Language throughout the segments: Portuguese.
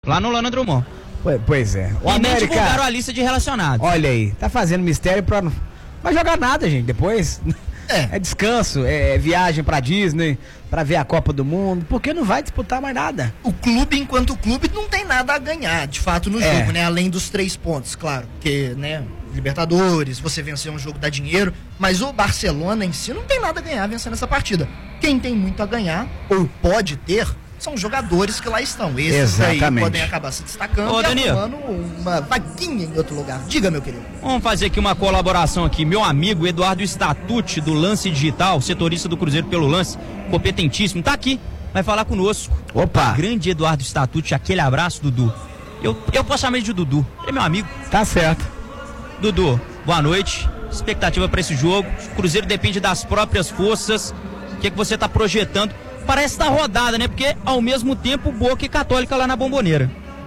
lá no Lana Drummond. Pois é. O América, nem divulgaram a lista de relacionados. Olha aí, tá fazendo mistério pra não vai jogar nada, gente, depois. É descanso, é viagem pra Disney, pra ver a Copa do Mundo, porque não vai disputar mais nada. O clube, enquanto clube, não tem nada a ganhar, de fato, no jogo, né? Além dos 3 pontos, claro. Porque, né, Libertadores, você vencer um jogo dá dinheiro, mas o Barcelona em si não tem nada a ganhar vencendo essa partida. Quem tem muito a ganhar, ou pode ter, são os jogadores que lá estão. Esses aí podem acabar se destacando e arrumando uma vaguinha em outro lugar. Diga, meu querido. Vamos fazer aqui uma colaboração aqui. Meu amigo Eduardo Statucci, do Lance Digital, setorista do Cruzeiro pelo Lance, competentíssimo, tá aqui, vai falar conosco. Opa! O grande Eduardo Statucci, aquele abraço, Dudu. Eu posso chamar ele de Dudu, ele é meu amigo. Tá certo. Dudu, boa noite. Expectativa para esse jogo. O Cruzeiro depende das próprias forças. O que você tá projetando? Parece estar rodada, né? Porque ao mesmo tempo Boca e Católica lá na Bomboneira.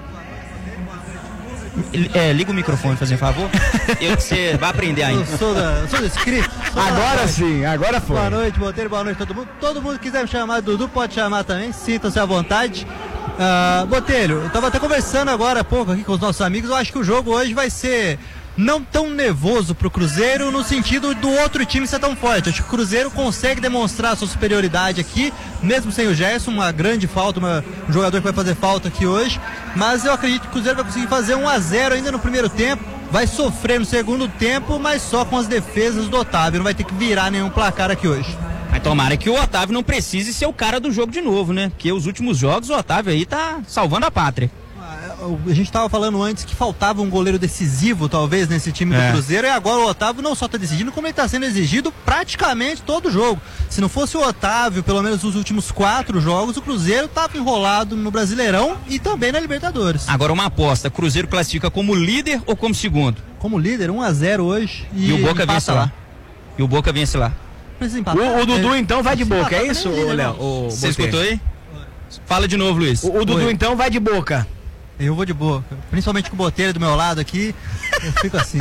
Liga o microfone, fazendo favor. Você vai aprender ainda. Eu sou do script. Agora sim, agora foi. Boa noite, Botelho, boa noite todo mundo. Todo mundo que quiser me chamar de Dudu pode chamar também, sinta-se à vontade. Botelho, eu tava até conversando agora há pouco aqui com os nossos amigos. Eu acho que o jogo hoje vai ser não tão nervoso pro Cruzeiro no sentido do outro time ser tão forte. Acho que o Cruzeiro consegue demonstrar a sua superioridade aqui, mesmo sem o Gerson, uma grande falta, um jogador que vai fazer falta aqui hoje, mas eu acredito que o Cruzeiro vai conseguir fazer 1-0 ainda no primeiro tempo, vai sofrer no segundo tempo, mas só com as defesas do Otávio, não vai ter que virar nenhum placar aqui hoje. Mas tomara que o Otávio não precise ser o cara do jogo de novo, né? Porque os últimos jogos o Otávio aí tá salvando a pátria. A gente estava falando antes que faltava um goleiro decisivo, talvez, nesse time do Cruzeiro, e agora o Otávio não só está decidindo, como ele está sendo exigido praticamente todo jogo. Se não fosse o Otávio, pelo menos nos últimos 4 jogos, o Cruzeiro estava enrolado no Brasileirão e também na Libertadores. Agora uma aposta, Cruzeiro classifica como líder ou como segundo? Como líder, 1-0 hoje. E o Boca vence lá. E o Boca vence lá. O Dudu então vai de Boca, é isso, Léo? Você escutou aí? Fala de novo, Luiz. O Dudu então vai de Boca. Eu vou de Boca, principalmente com o Botelho do meu lado aqui, eu fico assim.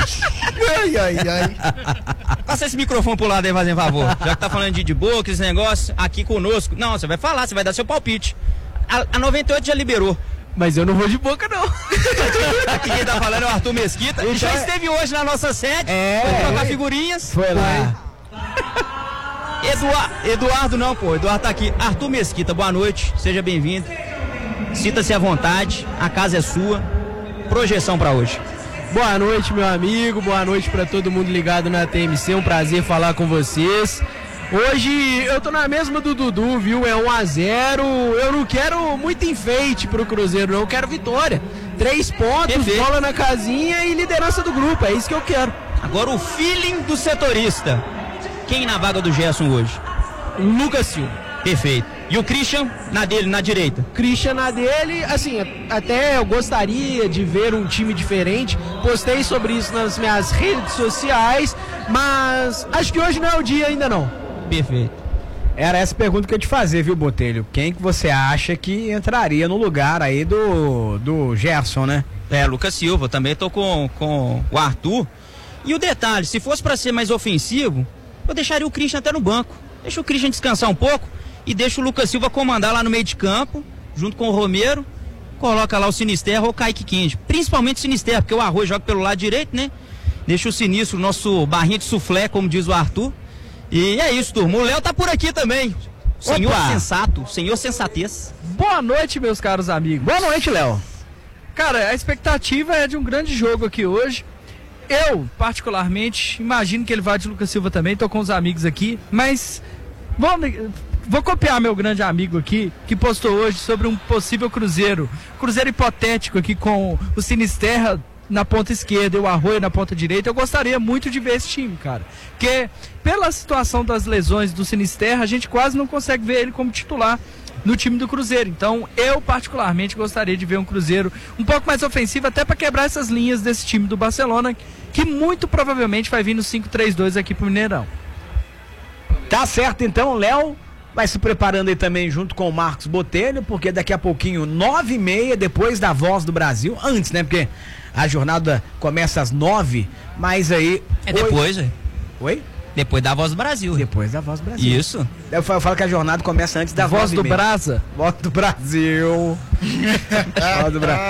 Passa esse microfone pro lado aí, fazendo favor. Já que tá falando de Boca, esse negócio, aqui conosco. Não, você vai falar, você vai dar seu palpite. A 98 já liberou. Mas eu não vou de Boca, não. Aqui quem tá falando é o Arthur Mesquita. Ele já esteve hoje na nossa sede. Foi trocar figurinhas. Foi lá. Eduardo não, pô. Eduardo tá aqui. Arthur Mesquita, boa noite. Seja bem-vindo. Sinta-se à vontade, a casa é sua. Projeção para hoje. Boa noite, meu amigo, boa noite para todo mundo ligado na TMC, um prazer falar com vocês. Hoje eu tô na mesma do Dudu, viu? É 1-0. Eu não quero muito enfeite pro Cruzeiro, não. Eu quero vitória. 3 pontos, bola na casinha e liderança do grupo. É isso que eu quero. Agora o feeling do setorista. Quem na vaga do Gerson hoje? Lucas Silva. Perfeito. E o Christian na dele, na direita? Christian na dele, assim, até eu gostaria de ver um time diferente. Postei sobre isso nas minhas redes sociais, mas acho que hoje não é o dia ainda não. Perfeito. Era essa pergunta que eu ia te fazer, viu, Botelho? Quem que você acha que entraria no lugar aí do Gerson, né? Lucas Silva, também tô com o Arthur. E o detalhe, se fosse para ser mais ofensivo, eu deixaria o Christian até no banco. Deixa o Christian descansar um pouco e deixa o Lucas Silva comandar lá no meio de campo, junto com o Romero. Coloca lá o Sinisterra ou o Kaique Kendi. Principalmente o Sinisterra, porque o Arroz joga pelo lado direito, né? Deixa o Sinistro, nosso barrinha de suflé, como diz o Arthur. E é isso, turma. O Léo tá por aqui também. Senhor sensato, senhor sensatez. Boa noite, meus caros amigos. Boa noite, Léo. Cara, a expectativa é de um grande jogo aqui hoje. Eu, particularmente, imagino que ele vai de Lucas Silva também. Tô com os amigos aqui, mas vou copiar meu grande amigo aqui, que postou hoje sobre um possível Cruzeiro hipotético aqui com o Sinisterra na ponta esquerda e o Arroio na ponta direita. Eu gostaria muito de ver esse time, cara, porque pela situação das lesões do Sinisterra, a gente quase não consegue ver ele como titular no time do Cruzeiro. Então eu particularmente gostaria de ver um Cruzeiro um pouco mais ofensivo, até para quebrar essas linhas desse time do Barcelona, que muito provavelmente vai vir no 5-3-2 aqui pro Mineirão. Tá certo, então, Léo vai se preparando aí também junto com o Marcos Botelho, porque daqui a pouquinho, 9h30, depois da Voz do Brasil, antes, né, porque a jornada começa às 9, mas aí... depois, Oi? Depois da Voz do Brasil. Depois da Voz do Brasil. Isso. Eu falo que a jornada começa antes da Voz do Brasa. Voz do Brasil. Voz do Brasil.